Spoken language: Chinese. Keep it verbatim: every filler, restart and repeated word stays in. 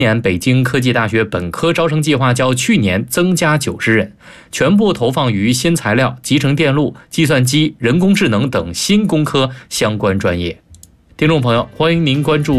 年北京科技大学本科招生计划较去年增加九十人，全部投放于新材料、集成电路、计算机、人工智能等新工科相关专业。听众朋友，欢迎您关注